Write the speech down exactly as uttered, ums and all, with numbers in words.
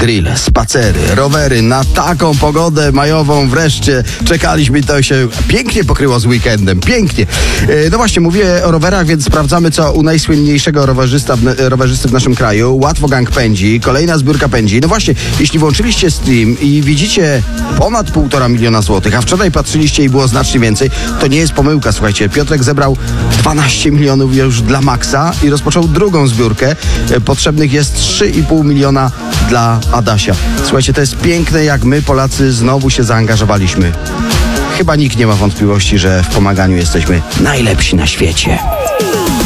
Grille, spacery, rowery, na taką pogodę majową wreszcie czekaliśmy, to się pięknie pokryło z weekendem, pięknie. E, No właśnie, mówię o rowerach, więc sprawdzamy, co u najsłynniejszego rowerzysta, rowerzysty w naszym kraju. Łatwo Gang pędzi, kolejna zbiórka pędzi. No właśnie, jeśli włączyliście stream i widzicie ponad półtora miliona złotych, a wczoraj patrzyliście i było znacznie więcej, to nie jest pomyłka, słuchajcie. Piotrek zebrał dwanaście milionów już dla Maxa i rozpoczął drugą zbiórkę. E, Potrzebnych jest trzy i pół miliona dla Adasia. Słuchajcie, to jest piękne, jak my Polacy znowu się zaangażowaliśmy. Chyba nikt nie ma wątpliwości, że w pomaganiu jesteśmy najlepsi na świecie.